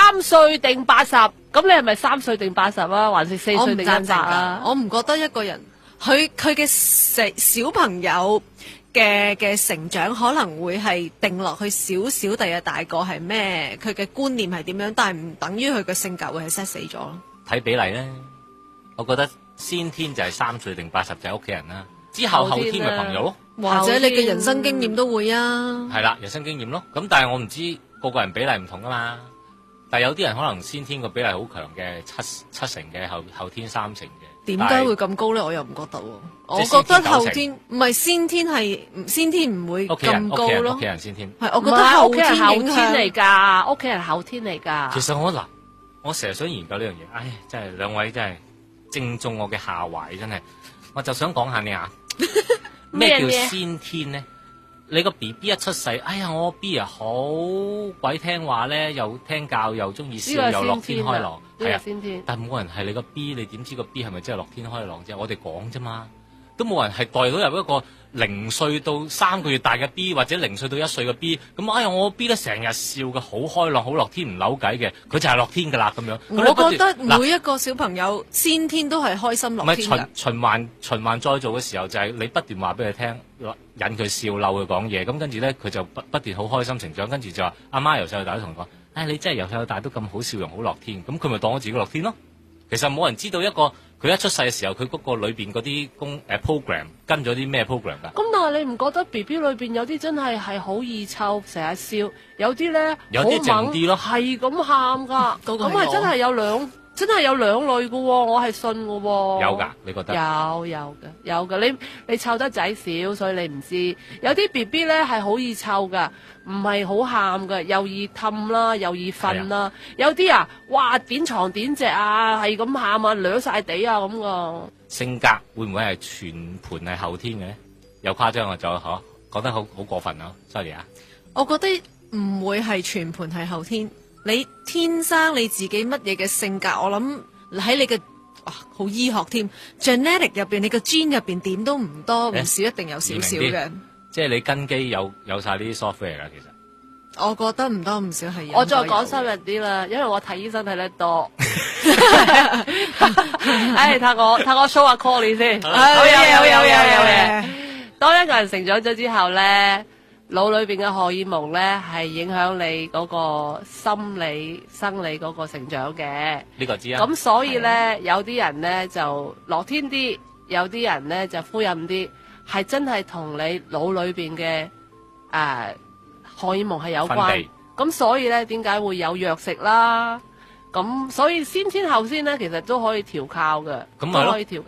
3歲定80？咁你係咪3歲定80啊？還是4歲定100啊？ 我唔覺得一個人佢嘅小朋友嘅成長可能會係定落去少少，第日大個係咩？佢嘅觀念係點樣？但係唔等於佢嘅性格會係 set 死咗咯。 睇比例咧，我覺得先天就係3歲定80就係屋企人啦，之後後天嘅朋友咯， 或者你嘅人生經驗都會啊。 係啦，人生經驗咯。咁但係我唔知個個人比例唔同噶嘛。但係有啲人可能先天個比例好強嘅，七成嘅，後天3成嘅。 點解會咁高咧？我又唔覺得喎。我覺得後天唔係先天唔會咁高咯。 屋企人先天係，我覺得後天後天嚟㗎，屋企人後天嚟㗎。 其實我成日想研究呢樣嘢，唉，真係兩位真係正中我嘅下懷，真係。我就想講下你啊，咩叫先天咧？你個 B B 一出世，哎呀，我 B 啊好鬼聽話咧，又聽教，又中意笑，又樂天開朗，係啊。但係冇人係你個 B，你點知個 B 係咪真係樂天開朗啫？我哋講啫嘛，都冇人係代到入一個0歲到3個月大嘅 B， 或者0歲到1歲嘅 B。咁哎呀，我 B 咧成日笑嘅，好開朗，好樂天，唔扭計嘅，佢就係樂天噶啦咁樣。 我覺得每一個小朋友先天都係開心樂天嘅。 循環再做嘅時候，就係你不斷話俾佢聽，引佢笑，嬲佢講嘢，咁跟住咧佢就不斷好開心成長，跟住就話阿媽由細到大都同佢講，唉，你真係由細到大都咁好笑容，好樂天，咁佢咪當我自己樂天咯。其實冇人知道佢一出世嘅時候，佢嗰個裏邊嗰啲program 跟咗啲咩 program 㗎？ 咁但係你唔覺得 B B 裏邊有啲真係好易湊，成日笑，有啲咧有啲靜啲咯， 係咁喊㗎，咁係真係有兩類㗎喎，我係信㗎喎。 有㗎，你覺得？ 有㗎，你湊得仔少，所以你唔知。有啲 B B 咧係好易湊㗎，唔係好喊㗎，又易氹啦，又易瞓啦。有啲哇點床點隻啊，係咁喊啊，掠晒地啊咁㗎。 性格會唔會係全盤係後天嘅咧？有誇張啊，就講得好過分啊 ，sorry 啊。 我覺得唔會係全盤係後天，你天生你自己乜嘢嘅性格，我諗喺你嘅好醫學添 ，genetic 入邊，你個 gene 入邊點都唔多唔少，一定有少少嘅。即係你根基有晒呢啲 software 㗎，其實。 我覺得唔多唔少係有。 我再講深入啲啦，因為我睇醫生睇得多。唉，睇我 show 下 call 你先。好嘢。當一個人成長咗之後咧，腦裏邊嘅荷爾蒙咧係影響你嗰個心理、生理嗰個成長嘅。 呢個知啊。咁所以咧，有啲人咧就樂天啲，有啲人咧就灰暗啲，係真係同你腦裏邊嘅荷爾蒙係有關，咁所以咧點解會有藥食啦？咁所以先天後天咧，其實都可以調教嘅，都可以調。